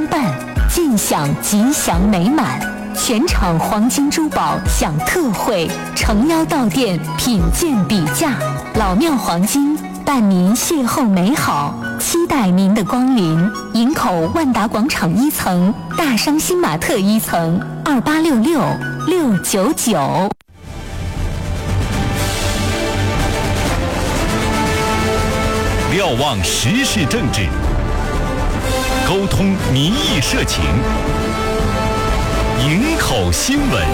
相伴，尽享吉祥美满。全场黄金珠宝享特惠，诚邀到店品鉴比价。老庙黄金伴您邂逅美好，期待您的光临。营口万达广场1层，大商新玛特1层，2866-699。 瞭望时事政治，沟通民意社情。营口新闻，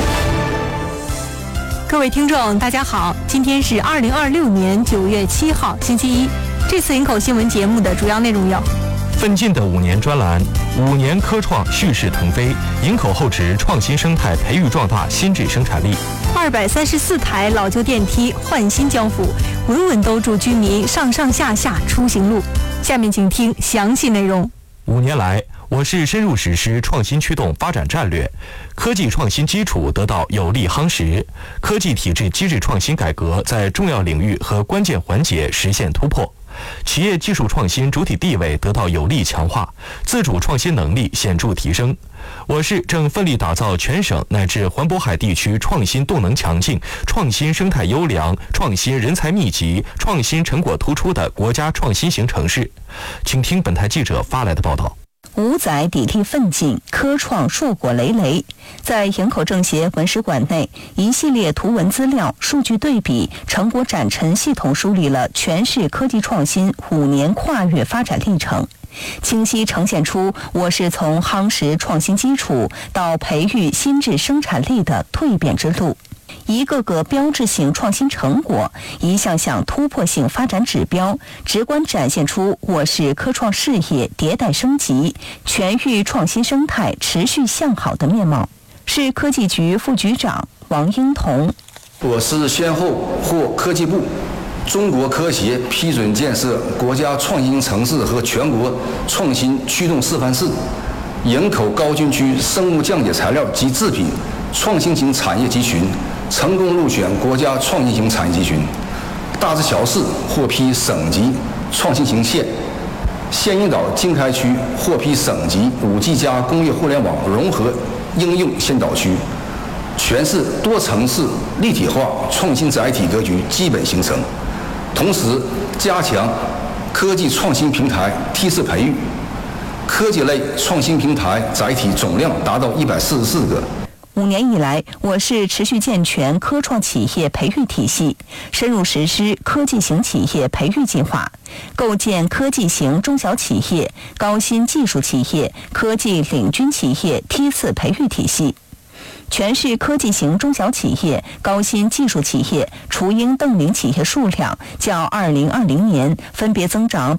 各位听众，大家好，今天是2026年9月7号，星期一。这次营口新闻节目的主要内容有： 奋进的5年专栏，5年科创蓄势腾飞，营口厚植创新生态培育壮大新质生产力。234台老旧电梯换新交付，稳稳兜住居民上上下下出行路。下面请听详细内容。5年来，我市深入实施创新驱动发展战略，科技创新基础得到有力夯实，科技体制机制创新改革在重要领域和关键环节实现突破，企业技术创新主体地位得到有力强化，自主创新能力显著提升。我市正奋力打造全省乃至环渤海地区创新动能强劲、创新生态优良、创新人才密集、创新成果突出的国家创新型城市。请听本台记者发来的报道。 5载砥砺奋进，科创硕果累累。在营口政协文史馆内，一系列图文资料、数据对比、成果展陈系统梳理了全市科技创新5年跨越发展历程，清晰呈现出我市从夯实创新基础到培育新质生产力的蜕变之路。一个个标志性创新成果，一项项突破性发展指标，直观展现出我市科创事业迭代升级、全域创新生态持续向好的面貌。市科技局副局长王英彤： 我市先后获科技部、中国科协批准建设国家创新城市和全国创新驱动示范室，营口高新区生物降解材料及制品创新型产业集群成功入选国家创新型产业集群，大治小市获批省级创新型县，县营岛经开区获批省级5G+ 工业互联网融合应用先导区，全市多城市立体化创新载体格局基本形成。同时加强科技创新平台梯次培育，科技类创新平台载体总量达到144个。 5年以来，我市持续健全科创企业培育体系，深入实施科技型企业培育计划，构建科技型中小企业、高新技术企业、科技领军企业梯次培育体系。全市科技型中小企业、高新技术企业雏鹰瞪羚企业数量较2020年分别增长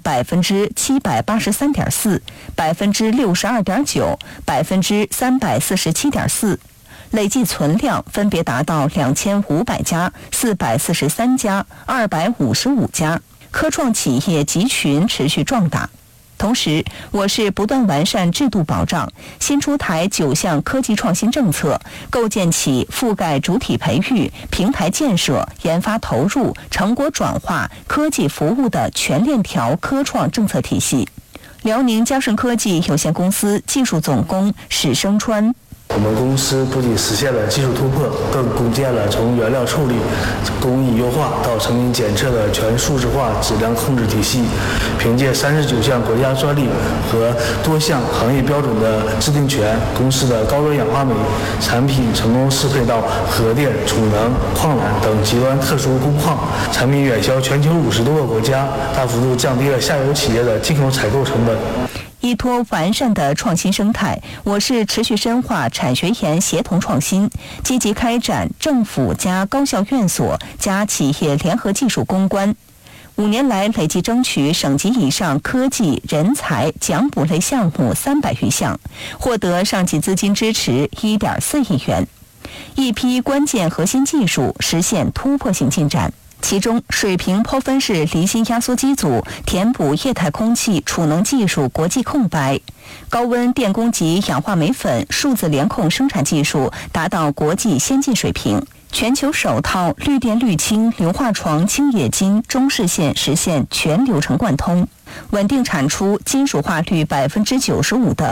783.4%、62.9%、347.4%。累计存量分别达到2500家、443家、255家，科创企业集群持续壮大。同时，我市不断完善制度保障，新出台9项科技创新政策，构建起覆盖主体培育、平台建设、研发投入、成果转化、科技服务的全链条科创政策体系。辽宁嘉顺科技有限公司技术总工史生川： 我们公司不仅实现了技术突破，更构建了从原料处理、工艺优化到成品检测的全数字化质量控制体系。凭借39项国家专利和多项行业标准的制定权，公司的高端氧化镁产品成功适配到核电、储能、矿缆等极端特殊工况，产品远销全球50多个国家，大幅度降低了下游企业的进口采购成本。 依托完善的创新生态，我市持续深化产学研协同创新，积极开展政府加高校院所加企业联合技术攻关。5年来，累计争取省级以上科技人才奖补类项目300余项，获得上级资金支持1.4亿元。一批关键核心技术实现突破性进展。其中，水平抛分式离心压缩机组填补液态空气储能技术国际空白，高温电工级氧化镁粉数字联控生产技术达到国际先进水平。全球首套绿电绿氢硫化床清冶金中视线实现全流程贯通，稳定产出金属化率95%的